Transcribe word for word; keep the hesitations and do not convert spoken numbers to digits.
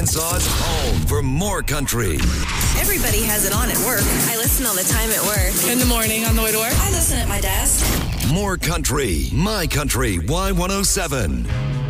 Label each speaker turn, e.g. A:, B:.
A: Arkansas's home for more country.
B: Everybody has it on at work. I listen all the time at work.
C: In the morning on the way to work.
B: I listen at my desk.
A: More country. My Country Y one oh seven.